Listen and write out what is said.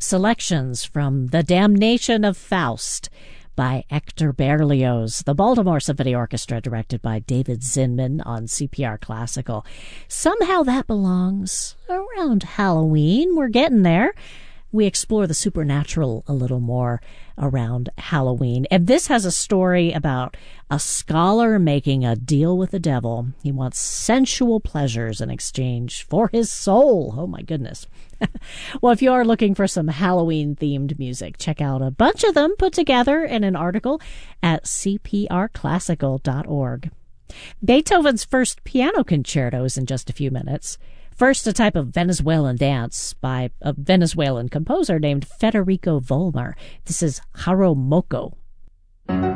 selections from The Damnation of Faust by Hector Berlioz, the Baltimore Symphony Orchestra, directed by David Zinman on CPR Classical. Somehow that belongs around Halloween. We're getting there. We explore the supernatural a little more around Halloween. And this has a story about a scholar making a deal with the devil. He wants sensual pleasures in exchange for his soul. Oh, my goodness. Well, if you are looking for some Halloween-themed music, check out a bunch of them put together in an article at cprclassical.org. Beethoven's first piano concerto is in just a few minutes. First, a type of Venezuelan dance by a Venezuelan composer named Federico Vollmer. This is Jaromoko.